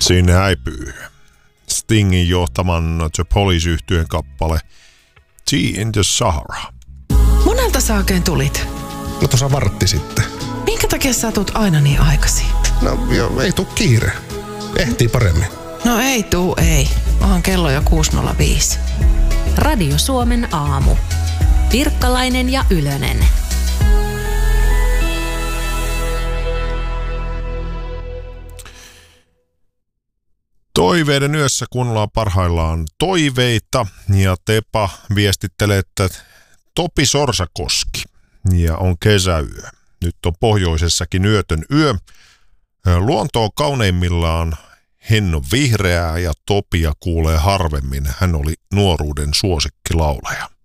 Sinne häipyy Stingin johtaman The Police-yhtyeen kappale Tea in the Sahara. Monelta sä oikein tulit? No tuossa vartti sitten. Minkä takia sä tuut aina niin aikaisin? No joo, ei tuu kiire. Ehtii paremmin. No ei. Onhan kello jo 6.05. Radio Suomen aamu. Pirkkalainen ja Ylönen. Toiveiden yössä kuunnellaan parhaillaan toiveita ja Tepa viestittelee, että Topi Sorsakoski ja on kesäyö. Nyt on pohjoisessakin yötön yö. Luonto on kauneimmillaan hennon vihreää ja Topia kuulee harvemmin. Hän oli nuoruuden suosikkilauleja.